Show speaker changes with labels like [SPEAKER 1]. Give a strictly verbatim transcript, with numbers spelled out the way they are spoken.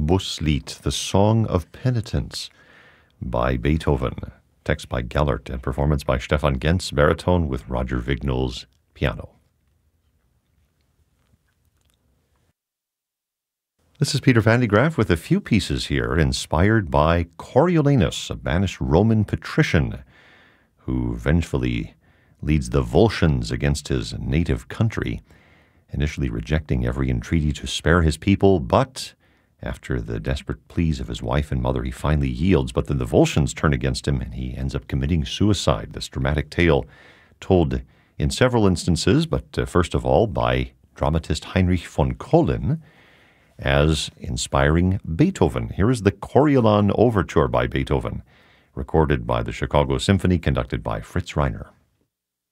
[SPEAKER 1] Bußlied, the Song of Penitence by Beethoven. Text by Gellert and performance by Stefan Gens, baritone, with Roger Vignol's piano. This is Peter Van de Graaff with a few pieces here inspired by Coriolanus, a banished Roman patrician who vengefully leads the Volscians against his native country, initially rejecting every entreaty to spare his people, but after the desperate pleas of his wife and mother, he finally yields. But then the Volscians turn against him, and he ends up committing suicide. This dramatic tale told in several instances, but uh, first of all by dramatist Heinrich von Collin, as inspiring Beethoven. Here is the Coriolan Overture by Beethoven, recorded by the Chicago Symphony, conducted by Fritz Reiner.